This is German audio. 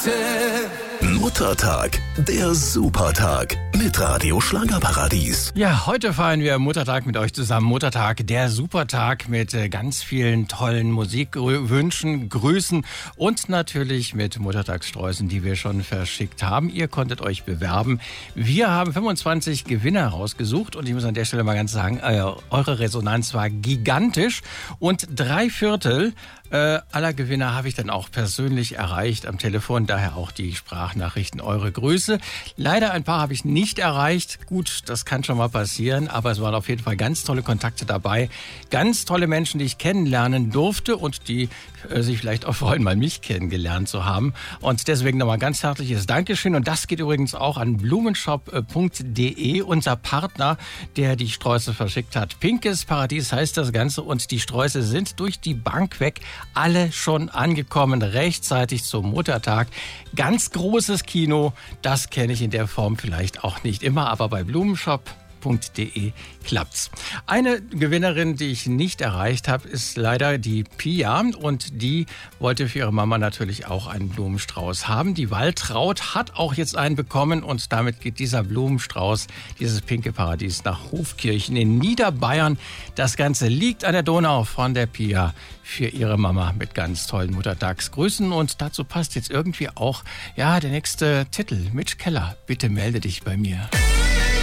Muttertag, der Supertag mit Radio Schlagerparadies. Ja, heute feiern wir Muttertag mit euch zusammen. Muttertag, der Supertag mit ganz vielen tollen Musikwünschen, Grüßen und natürlich mit Muttertagssträußen, die wir schon verschickt haben. Ihr konntet euch bewerben. Wir haben 25 Gewinner rausgesucht und ich muss an der Stelle mal ganz sagen, eure Resonanz war gigantisch und 3/4 aller Gewinner habe ich dann auch persönlich erreicht am Telefon, daher auch die Sprachnachrichten, eure Grüße. Leider ein paar habe ich nicht erreicht. Gut, das kann schon mal passieren, aber es waren auf jeden Fall ganz tolle Kontakte dabei. Ganz tolle Menschen, die ich kennenlernen durfte und die sich vielleicht auch freuen, mal mich kennengelernt zu haben. Und deswegen nochmal ganz herzliches Dankeschön. Und das geht übrigens auch an blumenshop.de, unser Partner, der die Sträuße verschickt hat. Pinkes Paradies heißt das Ganze und die Sträuße sind durch die Bank weg alle schon angekommen, rechtzeitig zum Muttertag. Ganz großes Kino, das kenne ich in der Form vielleicht auch nicht immer, aber bei Blumenshop.de klappt's. Eine Gewinnerin, die ich nicht erreicht habe, ist leider die Pia und die wollte für ihre Mama natürlich auch einen Blumenstrauß haben. Die Waltraud hat auch jetzt einen bekommen und damit geht dieser Blumenstrauß, dieses pinke Paradies, nach Hofkirchen in Niederbayern. Das Ganze liegt an der Donau von der Pia für ihre Mama mit ganz tollen Muttertagsgrüßen und dazu passt jetzt irgendwie auch der nächste Titel. Mitch Keller, bitte melde dich bei mir.